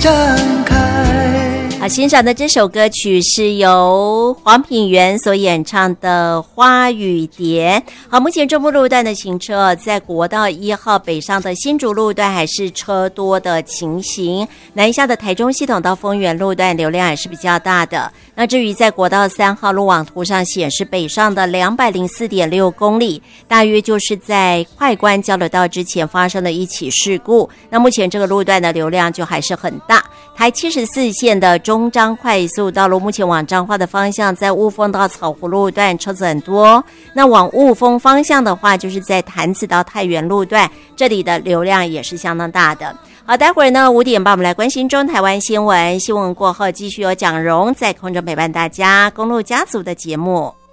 展开。 好，欣赏的这首歌曲是由黄品源所演唱的《花与蝶》。好，目前中部路段的行车在国道1号北上的新竹路段还是车多的情形，南下的台中系统到丰原路段流量也是比较大的。那至于在国道3号路网图上显示北上的 204.6 公里，大约就是在快关交流道之前发生了一起事故。那目前这个路段的流量就还是很大。台74线的中彰快速道路目前往彰化的方向，在雾峰到草湖路段车子很多。那往雾峰方向的话，就是在潭子到太原路段，这里的流量也是相当大的。好，待会儿呢5点半我们来关心中台湾新闻，新闻过后继续有蒋荣在空中陪伴大家，公路家族的节目。